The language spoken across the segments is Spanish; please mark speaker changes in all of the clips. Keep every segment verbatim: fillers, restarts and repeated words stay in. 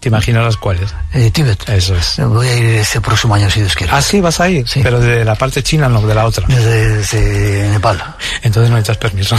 Speaker 1: ¿Te imaginas cuáles?
Speaker 2: Eh, Tíbet.
Speaker 1: Eso es.
Speaker 2: Voy a ir este próximo año, si Dios quiere.
Speaker 1: Ah, sí, vas a ir.
Speaker 2: Sí.
Speaker 1: Pero de la parte china, no, de la otra.
Speaker 2: Desde, desde Nepal.
Speaker 1: Entonces no necesitas permiso.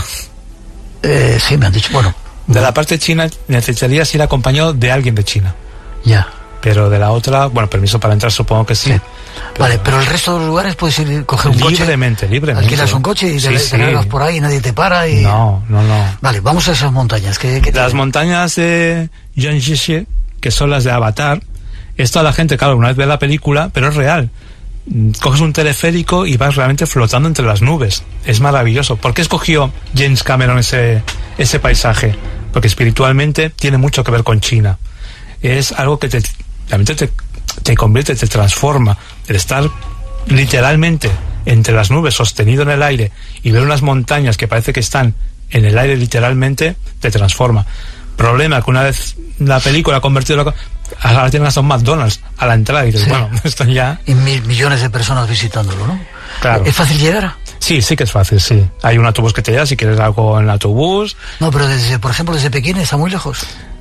Speaker 2: Eh, sí, me han dicho, bueno.
Speaker 1: De la parte china necesitarías ir acompañado de alguien de China.
Speaker 2: Ya.
Speaker 1: Pero de la otra, bueno, permiso para entrar supongo que sí.
Speaker 2: Sí.
Speaker 1: Pero,
Speaker 2: vale, pero el resto de los lugares puedes ir, coger un coche.
Speaker 1: Libremente, libremente.
Speaker 2: Alquilas un coche y
Speaker 1: Sí,
Speaker 2: te,
Speaker 1: sí.
Speaker 2: te largas por ahí y nadie te para y...
Speaker 1: No, no, no.
Speaker 2: Vale, vamos a esas montañas. ¿Qué, qué
Speaker 1: Las
Speaker 2: tienen?
Speaker 1: montañas de Yangtze, que son las de Avatar, esto a la gente, claro, una vez ve la película, pero es real. Coges un teleférico y vas realmente flotando entre las nubes. Es maravilloso. ¿Por qué escogió James Cameron ese, ese paisaje? Porque espiritualmente tiene mucho que ver con China. Es algo que te, realmente te, te convierte, te transforma. El estar literalmente entre las nubes, sostenido en el aire, y ver unas montañas que parece que están en el aire literalmente, te transforma. Problema que una vez la película ha convertido la, ahora tienen hasta un McDonald's a la entrada y dices,
Speaker 2: Sí.
Speaker 1: bueno, esto ya...
Speaker 2: Y mil millones de personas visitándolo, ¿no?
Speaker 1: Claro.
Speaker 2: ¿Es fácil llegar?
Speaker 1: Sí, sí que es fácil, sí. Hay un autobús que te lleva si quieres algo en el autobús.
Speaker 2: No, pero desde, por ejemplo, desde Pekín está muy lejos.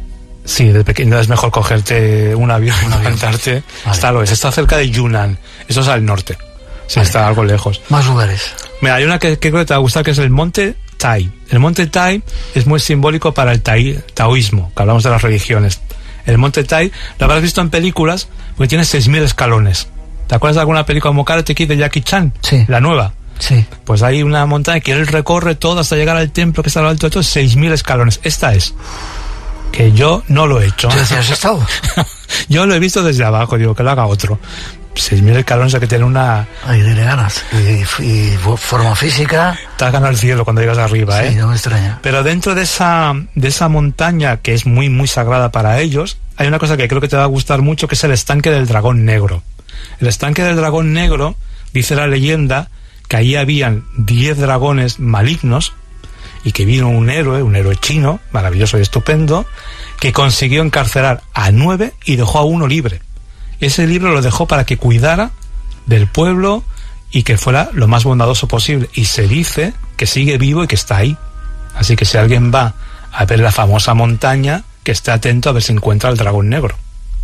Speaker 1: Sí, de pequeño es mejor cogerte un avión y levantarte.
Speaker 2: Vale.
Speaker 1: Está, lo es, está cerca de Yunnan. Eso es al norte. Sí,
Speaker 2: Vale.
Speaker 1: está algo lejos.
Speaker 2: Más lugares.
Speaker 1: Mira, hay una que, que creo que te va a gustar, que es el Monte Tai. El Monte Tai es muy simbólico para el tai, taoísmo, que hablamos de las religiones. El Monte Tai lo habrás visto en películas porque tiene seis mil escalones. ¿Te acuerdas de alguna película como Karate Kid de Jackie Chan?
Speaker 2: Sí.
Speaker 1: La nueva.
Speaker 2: Sí.
Speaker 1: Pues hay una montaña que él recorre todo hasta llegar al templo que está a lo alto de todo, seis mil escalones. Esta es. Que yo no lo he hecho.
Speaker 2: ¿Tú has estado?
Speaker 1: Yo lo he visto desde abajo, digo, que lo haga otro. seis mil escalones hay que tener una...
Speaker 2: Ay, dile ganas. Y, y forma física.
Speaker 1: Te has ganado el cielo cuando llegas arriba,
Speaker 2: Sí,
Speaker 1: ¿eh?
Speaker 2: no me extraña.
Speaker 1: Pero dentro de esa, de esa montaña, que es muy, muy sagrada para ellos, hay una cosa que creo que te va a gustar mucho, que es el estanque del dragón negro. El estanque del dragón negro, dice la leyenda, que ahí habían diez dragones malignos, y que vino un héroe, un héroe chino, maravilloso y estupendo, que consiguió encarcelar a nueve y dejó a uno libre. Ese libro lo dejó para que cuidara del pueblo y que fuera lo más bondadoso posible. Y se dice que sigue vivo y que está ahí. Así que si alguien va a ver la famosa montaña, que esté atento a ver si encuentra el dragón negro.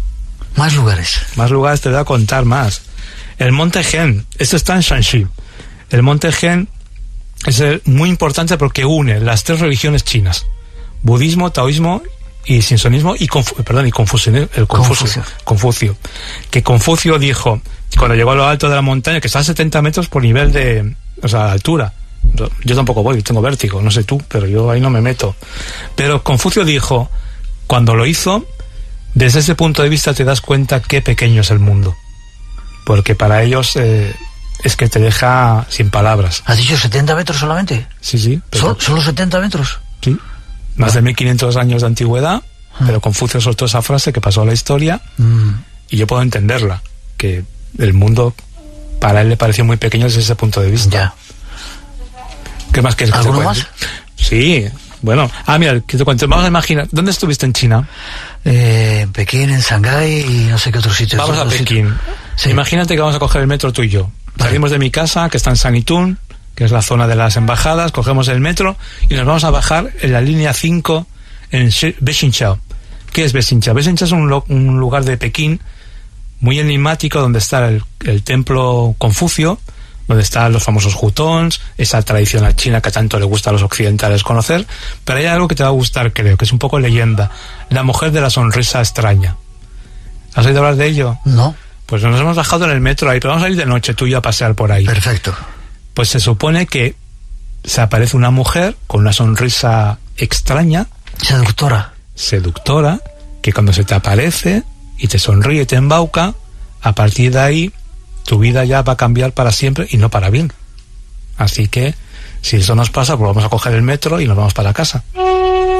Speaker 2: Más lugares.
Speaker 1: Más lugares te voy a contar más. El Monte Gen, esto está en Shanxi. El Monte Gen es el, muy importante porque une las tres religiones chinas: budismo, taoísmo y sinsonismo y, confu, perdón, y confucio, el Confucio,
Speaker 2: Confucio.
Speaker 1: Confucio. Que Confucio dijo, cuando llegó a lo alto de la montaña, que está a setenta metros por nivel de, o sea, de altura. Yo tampoco voy, tengo vértigo, no sé tú, pero yo ahí no me meto. Pero Confucio dijo, cuando lo hizo, desde ese punto de vista te das cuenta qué pequeño es el mundo. Porque para ellos eh, es que te deja sin palabras.
Speaker 2: ¿Has dicho setenta metros solamente?
Speaker 1: Sí, sí. Pero,
Speaker 2: ¿Sol, ¿Solo setenta metros?
Speaker 1: Sí. Más de mil quinientos años de antigüedad,
Speaker 2: ah.
Speaker 1: pero Confucio soltó esa frase que pasó a la historia
Speaker 2: mm.
Speaker 1: y yo puedo entenderla, que el mundo para él le pareció muy pequeño desde ese punto de vista.
Speaker 2: Ya.
Speaker 1: ¿Qué más quieres que te
Speaker 2: ¿Alguno
Speaker 1: cuente?
Speaker 2: más?
Speaker 1: Sí, bueno. Ah, mira, que te cuento. Vamos a imaginar, ¿dónde estuviste en China?
Speaker 2: Eh, en Pekín, en Shanghái y no sé qué otros sitios.
Speaker 1: Vamos a
Speaker 2: otros
Speaker 1: Pekín.
Speaker 2: sitios. Sí.
Speaker 1: Imagínate que vamos a coger el metro tú y yo.
Speaker 2: Vale.
Speaker 1: Salimos de mi casa, que está en Sanlitun, que es la zona de las embajadas, cogemos el metro y nos vamos a bajar en la línea cinco en Beijingchao. ¿Qué es Beijingchao? Beijingchao es un, lo, un lugar de Pekín muy enigmático donde está el, el templo Confucio, donde están los famosos hutongs, esa tradicional china que tanto le gusta a los occidentales conocer, pero hay algo que te va a gustar, creo, que es un poco leyenda: la mujer de la sonrisa extraña. ¿Has oído hablar de ello?
Speaker 2: No.
Speaker 1: Pues nos hemos bajado en el metro ahí, pero vamos a ir de noche tú y yo a pasear por ahí.
Speaker 2: Perfecto.
Speaker 1: Pues se supone que se aparece una mujer con una sonrisa extraña,
Speaker 2: Seductora.
Speaker 1: seductora, que cuando se te aparece y te sonríe y te embauca, a partir de ahí tu vida ya va a cambiar para siempre y no para bien. Así que si eso nos pasa, pues vamos a coger el metro y nos vamos para casa.